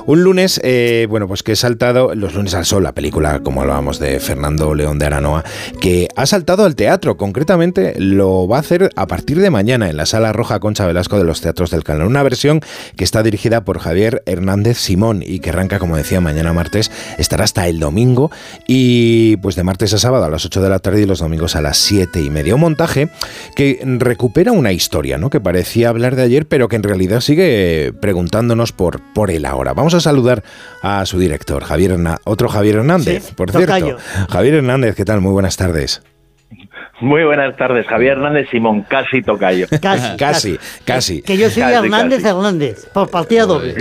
Un lunes, bueno, pues que he saltado Los lunes al sol, la película, como hablábamos, de Fernando León de Aranoa, que ha saltado al teatro. Concretamente lo va a hacer a partir de mañana en la Sala Roja Concha Velasco de los Teatros del Canal. Una versión que está dirigida por Javier Hernández Simón y que arranca, como decía, mañana martes, estará hasta el domingo, y pues de martes a sábado a las 8 de la tarde y los domingos a las 7:30. Un montaje que recupera una historia, ¿no?, que parecía hablar de ayer, pero que en realidad sigue preguntándonos por el ahora. Vamos a saludar a su director, otro Javier Hernández, sí, por cierto. Tocayo. Javier Hernández, ¿qué tal? Muy buenas tardes. Muy buenas tardes, Javier Hernández Simón, casi tocayo. Casi. Que yo soy Hernández, por partida doble.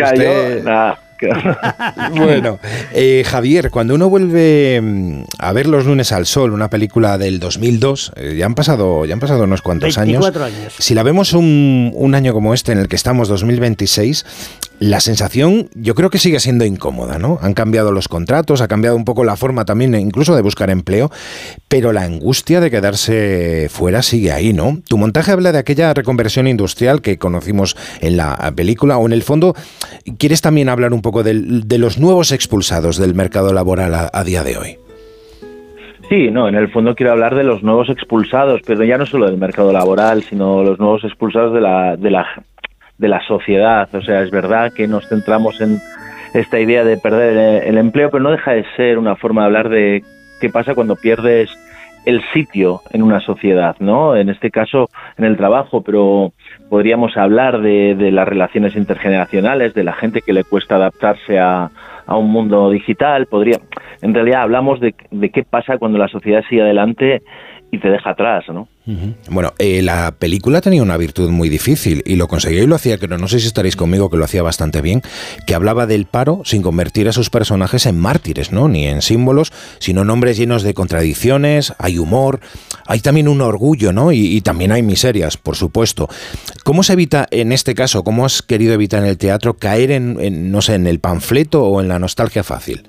Bueno, Javier, cuando uno vuelve a ver Los lunes al sol, una película del 2002, ya han pasado unos cuantos 24 años. Si la vemos un año como este en el que estamos, 2026, la sensación yo creo que sigue siendo incómoda, ¿no? Han cambiado los contratos, ha cambiado un poco la forma también incluso de buscar empleo, pero la angustia de quedarse fuera sigue ahí, ¿no? Tu montaje habla de aquella reconversión industrial que conocimos en la película, o en el fondo quieres también hablar un poco de los nuevos expulsados del mercado laboral a día de hoy. Sí, no, en el fondo quiero hablar de los nuevos expulsados, pero ya no solo del mercado laboral, sino los nuevos expulsados de la sociedad. O sea, es verdad que nos centramos en esta idea de perder el empleo, pero no deja de ser una forma de hablar de qué pasa cuando pierdes el sitio en una sociedad, ¿no? En este caso, en el trabajo, pero podríamos hablar de las relaciones intergeneracionales, de la gente que le cuesta adaptarse a un mundo digital. En realidad hablamos de qué pasa cuando la sociedad sigue adelante y te deja atrás, ¿no? Uh-huh. Bueno, la película tenía una virtud muy difícil y lo conseguía y lo hacía, pero no sé si estaréis conmigo, que lo hacía bastante bien, que hablaba del paro sin convertir a sus personajes en mártires, ¿no? Ni en símbolos, sino en hombres llenos de contradicciones, hay humor, hay también un orgullo, ¿no? Y también hay miserias, por supuesto. ¿Cómo se evita en este caso, cómo has querido evitar en el teatro caer en no sé, en el panfleto o en la nostalgia fácil?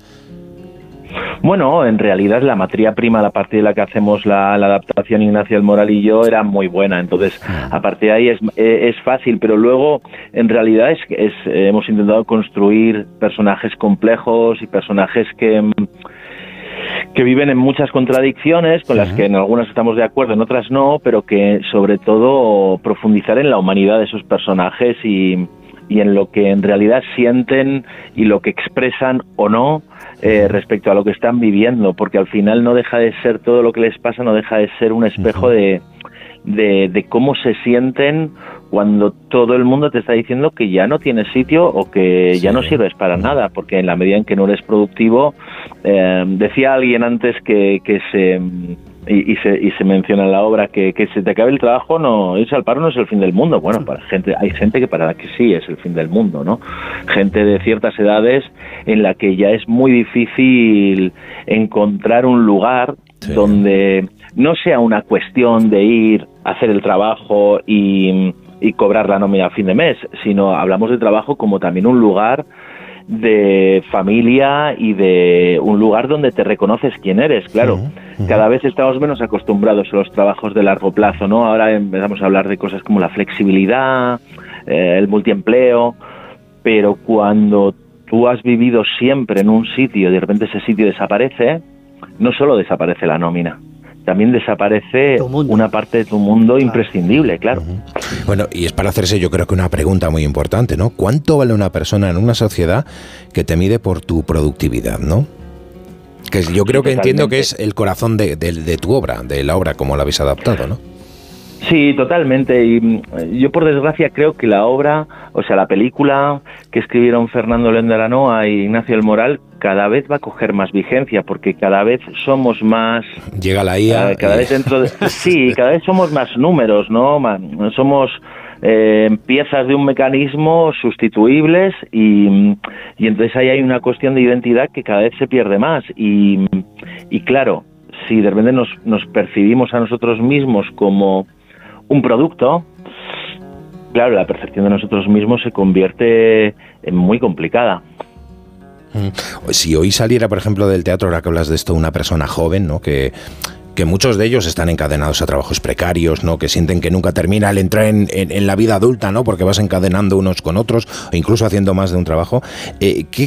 Bueno, en realidad la materia prima a partir de la que hacemos la adaptación, Ignacio del Moral y yo, era muy buena. Entonces, a partir de ahí es fácil, pero luego en realidad hemos intentado construir personajes complejos y personajes que viven en muchas contradicciones, con las que en algunas estamos de acuerdo, en otras no, pero que sobre todo profundizar en la humanidad de esos personajes y en lo que en realidad sienten y lo que expresan o no respecto a lo que están viviendo, porque al final no deja de ser, todo lo que les pasa no deja de ser un espejo de cómo se sienten cuando todo el mundo te está diciendo que ya no tienes sitio o que ya no sirves para nada, porque en la medida en que no eres productivo, decía alguien antes que se menciona en la obra que se te acabe el trabajo, no, irse al paro no es el fin del mundo. Bueno, hay gente que para la que sí es el fin del mundo, ¿no? Gente de ciertas edades en la que ya es muy difícil encontrar un lugar donde no sea una cuestión de ir a hacer el trabajo y cobrar la nómina a fin de mes, sino hablamos de trabajo como también un lugar de familia y de un lugar donde te reconoces quién eres. Claro, cada vez estamos menos acostumbrados a los trabajos de largo plazo, ¿no? Ahora empezamos a hablar de cosas como la flexibilidad, el multiempleo, pero cuando tú has vivido siempre en un sitio y de repente ese sitio desaparece, no solo desaparece la nómina, también desaparece una parte de tu mundo imprescindible, claro. Bueno, y es para hacerse, yo creo que una pregunta muy importante, ¿no? ¿Cuánto vale una persona en una sociedad que te mide por tu productividad, ¿no? Que yo creo que entiendo que es el corazón de tu obra, de la obra como la habéis adaptado, ¿no? Sí, totalmente. Y yo, por desgracia, creo que la obra, o sea, la película que escribieron Fernando León de Aranoa y Ignacio del Moral, cada vez va a coger más vigencia, porque cada vez somos más... Llega la IA. Cada vez cada vez somos más números, ¿no? Somos piezas de un mecanismo sustituibles y entonces ahí hay una cuestión de identidad que cada vez se pierde más. Y claro, si de repente nos percibimos a nosotros mismos como un producto, claro, la percepción de nosotros mismos se convierte en muy complicada. Si hoy saliera, por ejemplo, del teatro, ahora que hablas de esto, una persona joven, ¿no? Que muchos de ellos están encadenados a trabajos precarios, ¿no? Que sienten que nunca termina al entrar en la vida adulta, ¿no? Porque vas encadenando unos con otros o incluso haciendo más de un trabajo. ¿Qué